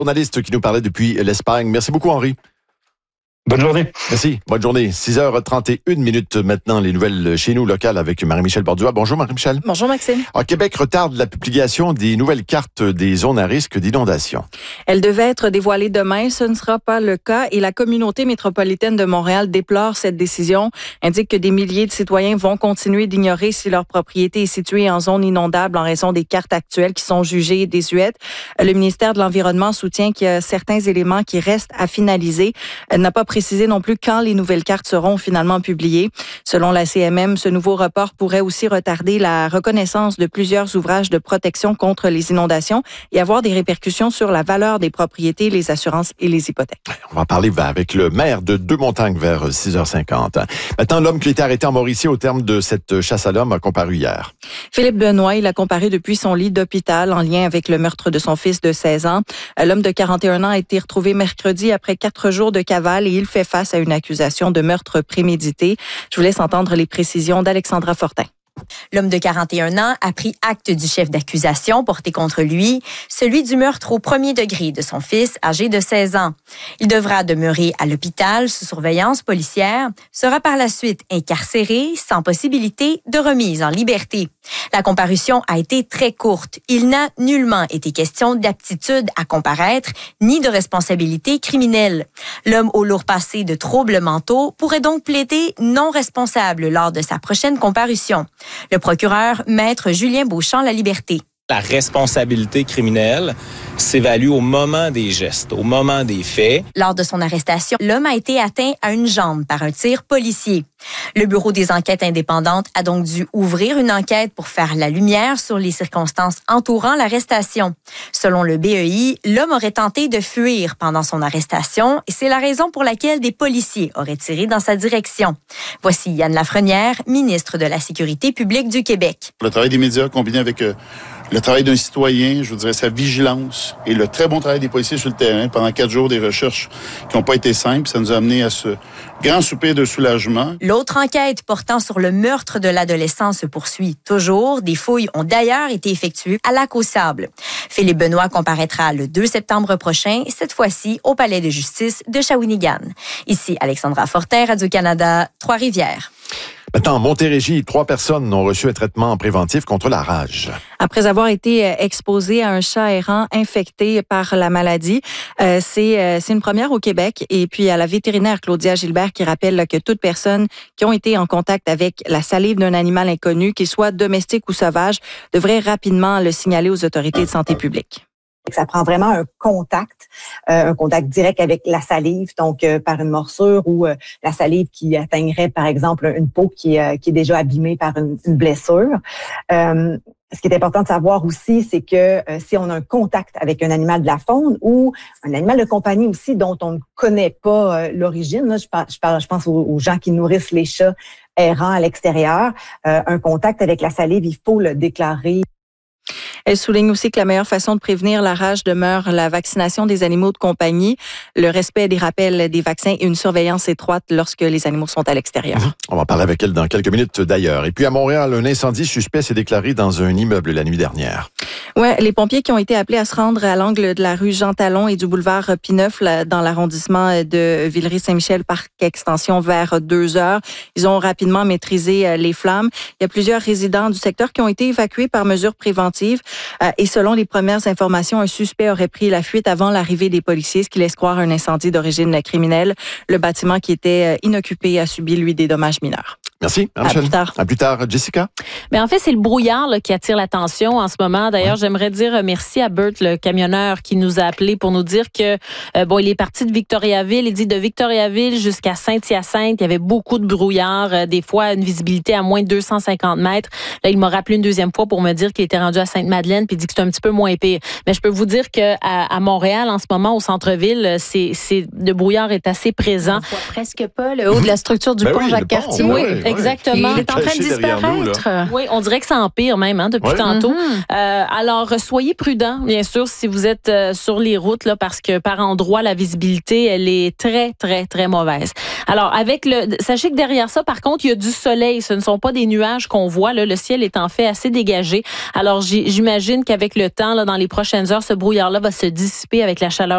Journaliste qui nous parlait depuis l'Espagne. Merci beaucoup, Henri. Bonne journée. Merci. Bonne journée. 6h31 maintenant, les nouvelles chez nous locales avec Marie-Michel Bordua. Bonjour, Marie-Michel. Bonjour, Maxime. Alors, Québec retarde la publication des nouvelles cartes des zones à risque d'inondation. Elle devait être dévoilée demain. Ce ne sera pas le cas et la communauté métropolitaine de Montréal déplore cette décision, indique que des milliers de citoyens vont continuer d'ignorer si leur propriété est située en zone inondable en raison des cartes actuelles qui sont jugées désuètes. Le ministère de l'Environnement soutient qu'il y a certains éléments qui restent à finaliser. Elle n'a pas précisé non plus quand les nouvelles cartes seront finalement publiées. Selon la CMM, ce nouveau report pourrait aussi retarder la reconnaissance de plusieurs ouvrages de protection contre les inondations et avoir des répercussions sur la valeur des propriétés, les assurances et les hypothèques. On va parler avec le maire de Deux-Montagnes vers 6h50. Maintenant, l'homme qui a été arrêté en Mauricie au terme de cette chasse à l'homme a comparu hier. Philippe Benoît, il a comparé depuis son lit d'hôpital en lien avec le meurtre de son fils de 16 ans. L'homme de 41 ans a été retrouvé mercredi après 4 jours de cavale et il fait face à une accusation de meurtre prémédité. Je vous laisse entendre les précisions d'Alexandra Fortin. L'homme de 41 ans a pris acte du chef d'accusation porté contre lui, celui du meurtre au premier degré de son fils âgé de 16 ans. Il devra demeurer à l'hôpital sous surveillance policière, sera par la suite incarcéré sans possibilité de remise en liberté. La comparution a été très courte. Il n'a nullement été question d'aptitude à comparaître ni de responsabilité criminelle. L'homme au lourd passé de troubles mentaux pourrait donc plaider non responsable lors de sa prochaine comparution. Le procureur, maître Julien Beauchamp, la liberté. La responsabilité criminelle s'évalue au moment des gestes, au moment des faits. Lors de son arrestation, l'homme a été atteint à une jambe par un tir policier. Le Bureau des enquêtes indépendantes a donc dû ouvrir une enquête pour faire la lumière sur les circonstances entourant l'arrestation. Selon le BEI, l'homme aurait tenté de fuir pendant son arrestation et c'est la raison pour laquelle des policiers auraient tiré dans sa direction. Voici Yann Lafrenière, ministre de la Sécurité publique du Québec. Le travail des médias combiné avec le travail d'un citoyen, je vous dirais sa vigilance et le très bon travail des policiers sur le terrain pendant 4 jours des recherches qui n'ont pas été simples, ça nous a amené à ce grand soupir de soulagement. L'autre enquête portant sur le meurtre de l'adolescent se poursuit toujours. Des fouilles ont d'ailleurs été effectuées à Lac-aux-Sables. Philippe Benoît comparaîtra le 2 septembre prochain, cette fois-ci au Palais de justice de Shawinigan. Ici Alexandra Fortin, Radio-Canada, Trois-Rivières. Maintenant, en Montérégie, 3 personnes ont reçu un traitement préventif contre la rage. Après avoir été exposé à un chat errant infecté par la maladie, c'est une première au Québec. Et puis à la vétérinaire Claudia Gilbert qui rappelle que toute personne qui ont été en contact avec la salive d'un animal inconnu, qu'il soit domestique ou sauvage, devrait rapidement le signaler aux autorités de santé publique. Ça prend vraiment un contact direct avec la salive, donc par une morsure ou la salive qui atteindrait, par exemple, une peau qui est déjà abîmée par une blessure. Ce qui est important de savoir aussi, c'est que si on a un contact avec un animal de la faune ou un animal de compagnie aussi dont on ne connaît pas l'origine, là, je pense aux gens qui nourrissent les chats errants à l'extérieur, un contact avec la salive, il faut le déclarer. Elle souligne aussi que la meilleure façon de prévenir la rage demeure la vaccination des animaux de compagnie, le respect des rappels des vaccins et une surveillance étroite lorsque les animaux sont à l'extérieur. On va parler avec elle dans quelques minutes d'ailleurs. Et puis à Montréal, un incendie suspect s'est déclaré dans un immeuble la nuit dernière. Ouais, les pompiers qui ont été appelés à se rendre à l'angle de la rue Jean-Talon et du boulevard Pineuf dans l'arrondissement de Villeray-Saint-Michel, parc extension vers 2h. Ils ont rapidement maîtrisé les flammes. Il y a plusieurs résidents du secteur qui ont été évacués par mesure préventive. Et selon les premières informations, un suspect aurait pris la fuite avant l'arrivée des policiers, ce qui laisse croire un incendie d'origine criminelle. Le bâtiment qui était inoccupé a subi, lui, des dommages mineurs. Merci. À plus tard. À plus tard, Jessica. Mais en fait, c'est le brouillard là, qui attire l'attention en ce moment. D'ailleurs, j'aimerais dire merci à Bert, le camionneur, qui nous a appelés pour nous dire que il est parti de Victoriaville. Il dit de Victoriaville jusqu'à Saint-Hyacinthe, il y avait beaucoup de brouillard, des fois une visibilité à moins de 250 mètres. Là, il m'a rappelé une deuxième fois pour me dire qu'il était rendu à Sainte-Madeleine, puis il dit que c'est un petit peu moins pire. Mais je peux vous dire que à Montréal, en ce moment, au centre-ville, le brouillard est assez présent. On voit presque pas le haut de la structure du pont Jacques-Cartier. Oui, exactement. Il est en train de disparaître. Oui, on dirait que ça empire même depuis tantôt. Alors, soyez prudents, bien sûr, si vous êtes sur les routes, là, parce que par endroits, la visibilité, elle est très, très, très mauvaise. Alors, sachez que derrière ça, par contre, il y a du soleil. Ce ne sont pas des nuages qu'on voit. Là. Le ciel est en fait assez dégagé. Alors, j'imagine qu'avec le temps, là, dans les prochaines heures, ce brouillard-là va se dissiper avec la chaleur